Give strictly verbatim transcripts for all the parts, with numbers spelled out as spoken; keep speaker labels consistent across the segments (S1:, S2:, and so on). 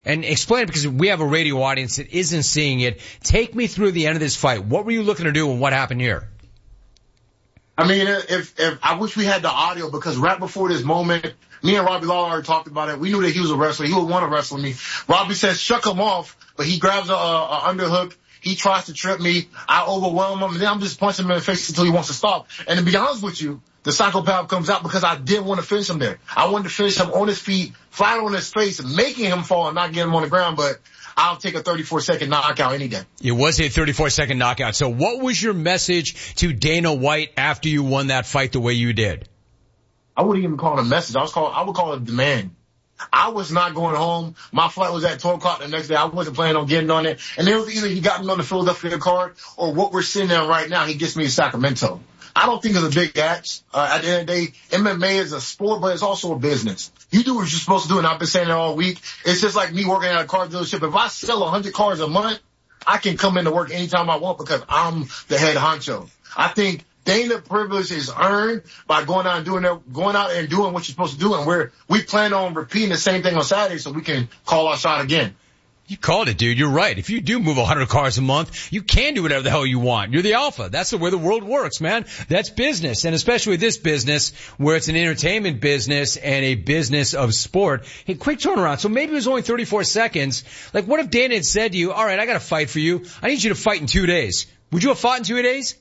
S1: And explain it because we have a radio audience that isn't seeing it. Take me through the end of this fight. What were you looking to do and what happened here?
S2: I mean, if, if I wish we had the audio because right before this moment, me and Robbie Lawler already talked about it. We knew that he was a wrestler. He would want to wrestle me. Robbie says, shuck him off, but he grabs a, a underhook. He tries to trip me. I overwhelm him, and then I'm just punching him in the face until he wants to stop. And to be honest with you, the psychopath comes out because I didn't want to finish him there. I wanted to finish him on his feet, flat on his face, making him fall and not getting him on the ground, but I'll take a thirty-four second knockout any day.
S1: It was a thirty-four second knockout. So what was your message to Dana White after you won that fight the way you did?
S2: I wouldn't even call it a message. I was call, I would call it a demand. I was not going home. My flight was at twelve o'clock the next day. I wasn't planning on getting on it. And it was either he got me on the Philadelphia card or what we're sitting there right now, he gets me to Sacramento. I don't think it's a big act. Uh, at the end of the day, M M A is a sport, but it's also a business. You do what you're supposed to do, and I've been saying it all week. It's just like me working at a car dealership. If I sell one hundred cars a month, I can come into work anytime I want because I'm the head honcho. I think Dana privilege is earned by going out and doing that, going out and doing what you're supposed to do, and we're we plan on repeating the same thing on Saturday so we can call our shot again.
S1: You called it, dude. You're right. If you do move one hundred cars a month, you can do whatever the hell you want. You're the alpha. That's the way the world works, man. That's business. And especially this business where it's an entertainment business and a business of sport. Hey, quick turnaround. So maybe it was only thirty-four seconds. Like, what if Dana had said to you, all right, I got to fight for you. I need you to fight in two days. Would you have fought in two days?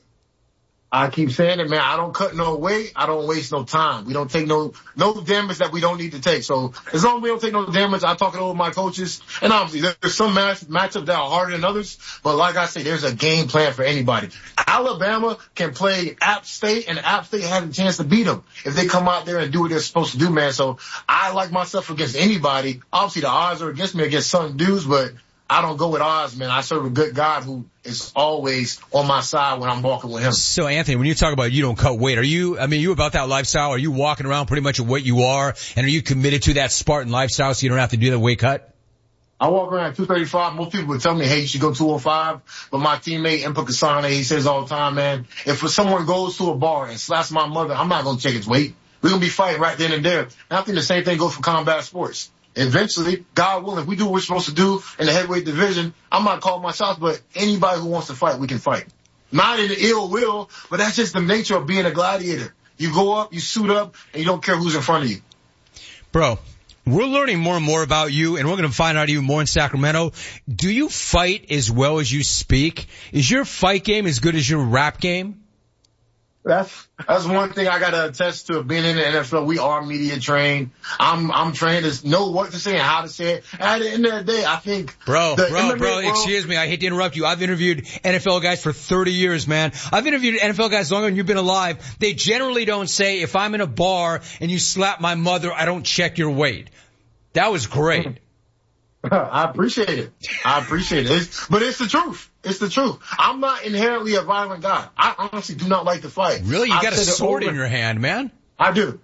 S2: I keep saying it, man. I don't cut no weight. I don't waste no time. We don't take no no damage that we don't need to take. So as long as we don't take no damage, I talk it over with my coaches. And obviously, there's some match, matchups that are harder than others. But like I say, there's a game plan for anybody. Alabama can play App State, and App State has a chance to beat them if they come out there and do what they're supposed to do, man. So I like myself against anybody. Obviously, the odds are against me against some dudes, but I don't go with odds, man. I serve a good God who is always on my side when I'm walking with him.
S1: So, Anthony, when you talk about you don't cut weight, are you, I mean, you about that lifestyle? Are you walking around pretty much at what you are? And are you committed to that Spartan lifestyle so you don't have to do the weight cut?
S2: I walk around at two thirty-five. Most people would tell me, hey, you should go two oh five. But my teammate, Impa Kasane, he says all the time, man, if someone goes to a bar and slaps my mother, I'm not going to check his weight. We're going to be fighting right then and there. And I think the same thing goes for combat sports. Eventually, God willing, if we do what we're supposed to do in the heavyweight division, I'm not calling my shots, but anybody who wants to fight, we can fight. Not in ill will, but that's just the nature of being a gladiator. You go up, you suit up, and you don't care who's in front of you.
S1: Bro, we're learning more and more about you, and we're going to find out even more in Sacramento. Do you fight as well as you speak? Is your fight game as good as your rap game?
S2: That's that's one thing I gotta attest to being in the N F L. We are media trained. I'm I'm trained to know what to say and how to say it. And at the end of the day, I think
S1: Bro, bro,
S2: M M A
S1: bro,
S2: world,
S1: excuse me, I hate to interrupt you. I've interviewed N F L guys for thirty years, man. I've interviewed N F L guys longer than you've been alive. They generally don't say, if I'm in a bar and you slap my mother, I don't check your weight. That was great.
S2: I appreciate it. I appreciate it. It's, but it's the truth. It's the truth. I'm not inherently a violent guy. I honestly do not like to fight.
S1: Really? You
S2: I've
S1: got a sword
S2: over,
S1: in your hand, man?
S2: I do.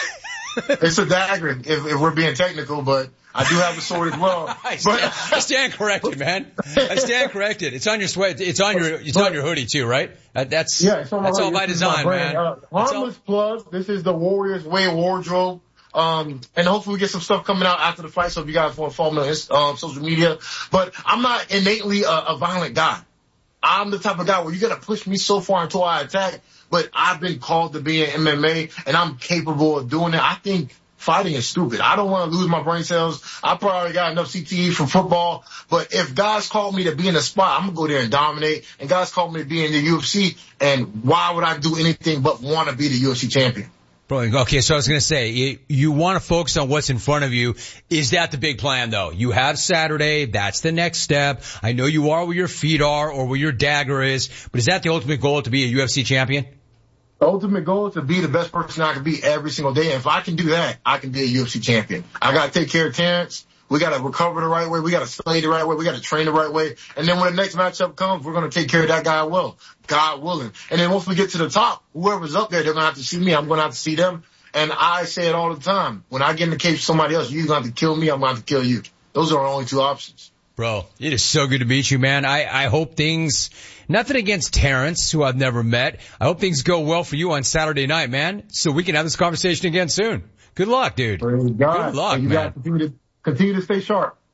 S2: It's a dagger, if, if we're being technical, but I do have a sword as well.
S1: I, stand,
S2: but,
S1: I stand corrected, man. I stand corrected. It's on your sweat. It's on your. It's
S2: but,
S1: on your hoodie too, right? Uh, that's
S2: yeah, it's on my
S1: that's
S2: hoodie.
S1: all by design, man.
S2: Uh, harmless plug. This is the Warriors Way wardrobe. Um, and hopefully we get some stuff coming out after the fight. So if you guys want to follow me on um, social media, but I'm not innately a, a violent guy. I'm the type of guy where you're going to push me so far until I attack, but I've been called to be in M M A and I'm capable of doing it. I think fighting is stupid. I don't want to lose my brain cells. I probably got enough C T E from football, but if guys called me to be in a spot, I'm going to go there and dominate. And guys called me to be in the U F C, and why would I do anything but want to be the U F C champion?
S1: Bro, okay, so I was going to say, you, you want to focus on what's in front of you. Is that the big plan, though? You have Saturday. That's the next step. I know you are where your feet are or where your dagger is, but is that the ultimate goal, to be a U F C champion?
S2: The ultimate goal is to be the best person I can be every single day. And if I can do that, I can be a U F C champion. I got to take care of Terrence. We got to recover the right way. We got to slay the right way. We got to train the right way. And then when the next matchup comes, we're going to take care of that guy well, God willing. And then once we get to the top, whoever's up there, they're going to have to see me. I'm going to have to see them. And I say it all the time. When I get in the cage with somebody else, you're going to have to kill me. I'm going to have to kill you. Those are our only two options.
S1: Bro, it is so good to meet you, man. I, I hope things, nothing against Terrence, who I've never met. I hope things go well for you on Saturday night, man, so we can have this conversation again soon. Good luck, dude.
S2: Praise God.
S1: Good luck,
S2: you
S1: man.
S2: Got to continue to, continue to stay sharp.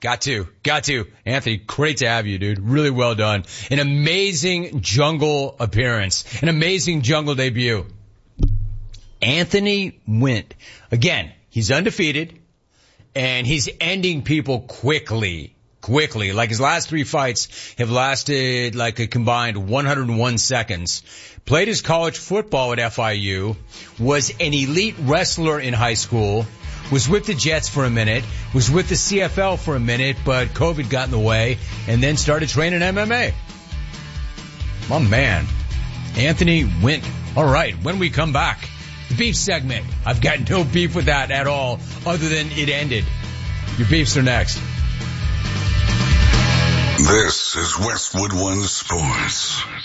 S1: Got to, got to. Anthony, great to have you, dude. Really well done. An amazing jungle appearance. An amazing jungle debut. Anthony Wint. Again, he's undefeated, and he's ending people quickly. Quickly. Like his last three fights have lasted like a combined one hundred one seconds. Played his college football at F I U. Was an elite wrestler in high school. Was with the Jets for a minute, was with the C F L for a minute, but COVID got in the way, and then started training M M A. My man, Anthony Wint. All right, when we come back, the beef segment. I've got no beef with that at all, other than it ended. Your beefs are next.
S3: This is Westwood One Sports.